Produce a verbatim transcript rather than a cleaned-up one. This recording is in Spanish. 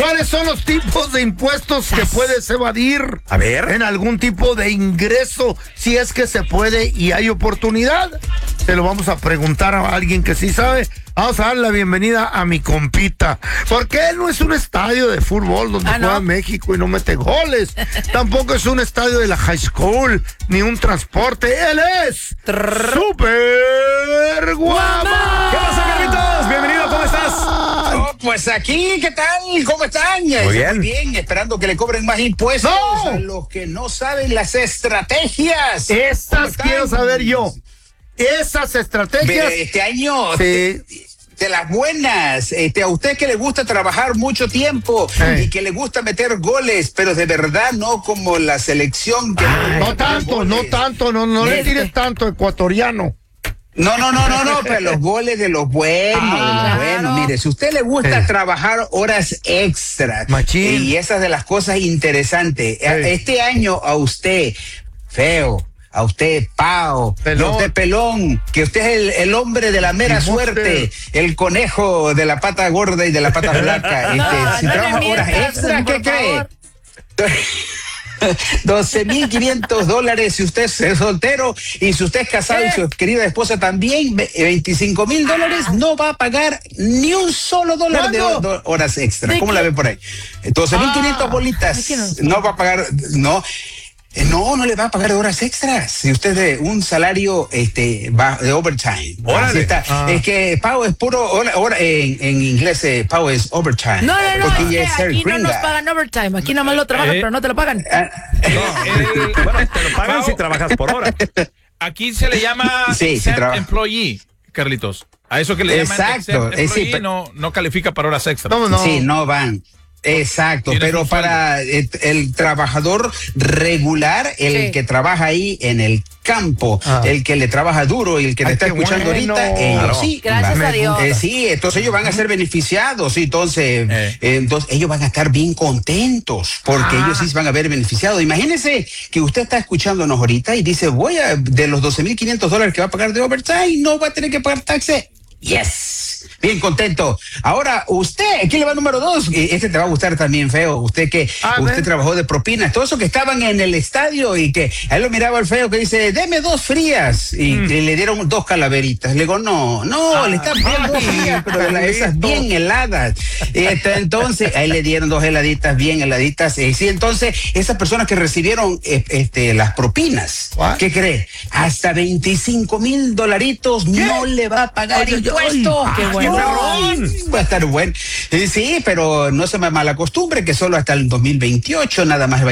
¿Cuáles son los tipos de impuestos que puedes evadir? A ver. En algún tipo de ingreso, si es que se puede y hay oportunidad. Se lo vamos a preguntar a alguien que sí sabe. Vamos a dar la bienvenida a mi compita. Porque él no es un estadio de fútbol donde ah, juega ¿no? México y no mete goles. Tampoco es un estadio de la high school, ni un transporte. Él es Super Guama. ¿Qué pasa, Carlitos? Bienvenido, ¿cómo estás? Oh, pues aquí, ¿qué tal? ¿Cómo están? Muy bien. Muy bien, esperando que le cobren más impuestos ¡No! a los que no saben las estrategias. ¿Cómo Esas están? quiero saber yo. Esas estrategias. Ve, Este año... Sí. De las buenas, este, a usted que le gusta trabajar mucho tiempo Sí. y que le gusta meter goles, pero de verdad no como la selección que Ay, no tanto, no tanto, no, no le Este. tires tanto, ecuatoriano. No, no, no, no, no, pero los goles de los buenos, Ah, de los claro. buenos. Mire, si a usted le gusta Sí. trabajar horas extras, Machín. y esas de las cosas interesantes, Sí. este año a usted, feo, a usted, Pao, Pelón. a usted, Pelón, que usted es el, el hombre de la mera Y suerte, el conejo de la pata gorda y de la pata flaca. No, Este, si no le trabaja horas mientas, extras, por ¿qué cree? favor. doce mil quinientos dólares si usted es soltero, y si usted es casado y su querida esposa también, ve- veinticinco mil dólares, no va a pagar ni un solo dólar de ¿Cuándo? ho- horas extra. ¿De ¿Cómo qué? la ven por ahí? doce mil quinientos Ah, bolitas. ¿de qué no? No va a pagar, no. Eh, No, no le va a pagar de horas extras. Si usted de un salario este va de overtime. Órale. Así está. Ah. Es que pago es puro hora, hora- en, en inglés eh, pago es overtime. No, no, no, Porque es ya que es ser aquí no nos gringa. pagan overtime. Aquí nomás lo trabajan, Eh. pero no te lo pagan. Ah, El- bueno, te lo pagan Pau. si trabajas por hora. Aquí se le llama Sí, sí exempt trabaja. employee, Carlitos. A eso que le llaman Exacto, exempt eh, sí, employee pero- no, no califica para horas extras. No, no. Sí, no van. Exacto, Tienes pero un sueldo. para el, el trabajador regular, el Sí. que trabaja ahí en el campo, Ah. el que le trabaja duro y el que le Ay, está qué escuchando bueno. ahorita, ellos Claro. sí. Gracias van- a Dios. eh, sí, entonces ellos van a ser beneficiados, sí, entonces, Eh. eh, entonces ellos van a estar bien contentos porque Ah. ellos sí se van a ver beneficiados. Imagínese que usted está escuchándonos ahorita y dice, voy a, de los doce mil quinientos dólares que va a pagar de overtime, no va a tener que pagar taxes. Yes, bien contento. Ahora, usted, aquí le va número dos. Eh, Este te va a gustar también, feo. Usted que A usted ver. trabajó de propinas, todos esos que estaban en el estadio y que ahí lo miraba el feo que dice, deme dos frías. Y, Mm. y le dieron dos calaveritas. Le digo, no, no, le están pidiendo dos frías, pero de la- esas bien heladas. Y esto, entonces, ahí le dieron dos heladitas bien heladitas. Y sí, entonces, esas personas que recibieron eh, este, las propinas, What? ¿qué cree? Hasta veinticinco mil dolaritos no le va a pagar Ay, ay, impuestos. ay. Qué ¡Ah, bueno. cabrón! Va a estar bueno. Eh, Sí, pero no se me malacostumbre que solo hasta el dos mil veintiocho nada más va